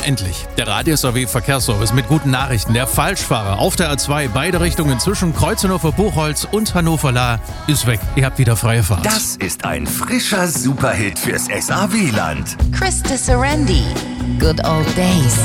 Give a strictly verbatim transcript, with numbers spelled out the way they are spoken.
endlich. Der Radius A W Verkehrsservice mit guten Nachrichten. Der Falschfahrer auf der A zwei, beide Richtungen zwischen Kreuznhofer-Buchholz und Hannover-Lahr ist weg. Ihr habt wieder freie Fahrt. Das ist ein frischer Superhit fürs S A W-Land. Krista Sarandy, Good Old Days.